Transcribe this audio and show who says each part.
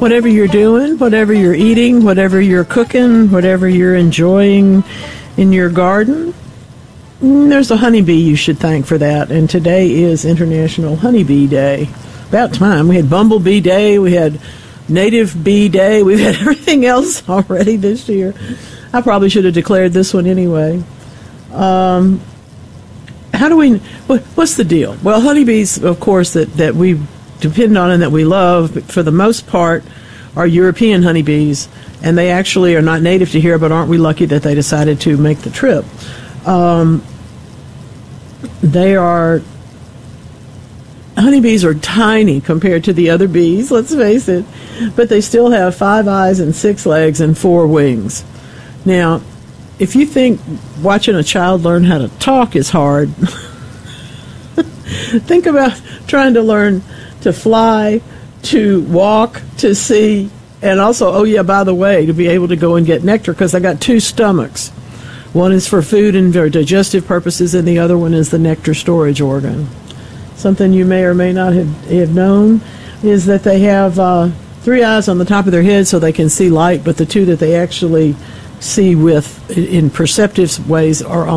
Speaker 1: whatever you're doing, whatever you're eating, whatever you're cooking, whatever you're enjoying in your garden, there's a honeybee you should thank for that. And today is International Honeybee Day. About time. We had Bumblebee Day. We had Native Bee Day. We've had everything else already this year. I probably should have declared this one anyway. What's the deal? Well, honeybees, of course, that we depend on and that we love, for the most part, are European honeybees, and they actually are not native to here, but aren't we lucky that they decided to make the trip? Honeybees are tiny compared to the other bees, let's face it, but they still have 5 eyes and 6 legs and 4 wings. Now, if you think watching a child learn how to talk is hard, think about trying to learn to fly, to walk, to see, and also, oh yeah, by the way, to be able to go and get nectar, because I got 2 stomachs. One is for food and digestive purposes, and the other one is the nectar storage organ. Something you may or may not have known is that they have 3 eyes on the top of their head so they can see light, but the 2 that they actually see with in perceptive ways are on